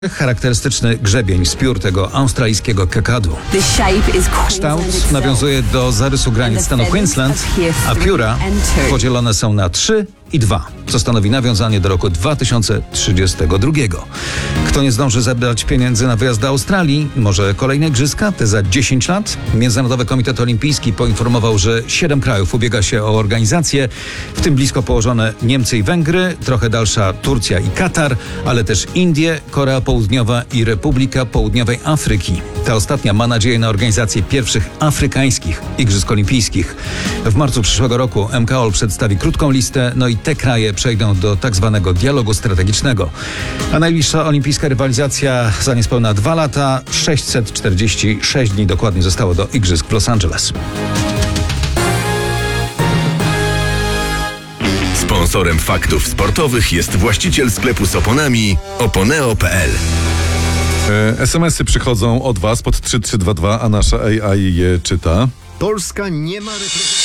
Charakterystyczny grzebień z piór tego australijskiego kakadu. Kształt nawiązuje do zarysu granic stanu Queensland, a pióra podzielone są na 3 i 2, co stanowi nawiązanie do roku 2032. Kto nie zdąży zebrać pieniędzy na wyjazd do Australii, może kolejne igrzyska, te za 10 lat? Międzynarodowy Komitet Olimpijski poinformował, że 7 krajów ubiega się o organizację, w tym blisko położone Niemcy i Węgry, trochę dalsza Turcja i Katar, ale też Indie, Korea Południowa i Republika Południowej Afryki. Ta ostatnia ma nadzieję na organizację pierwszych afrykańskich Igrzysk Olimpijskich. W marcu przyszłego roku MKOL przedstawi krótką listę, no i te kraje przejdą do tak zwanego dialogu strategicznego. A najbliższa olimpijska rywalizacja za niespełna 2 lata, 646 dni dokładnie zostało do Igrzysk w Los Angeles. Sponsorem faktów sportowych jest właściciel sklepu z oponami Oponeo.pl. SMS-y przychodzą od Was pod 3322, a nasza AI je czyta. Polska nie ma reprezentacji.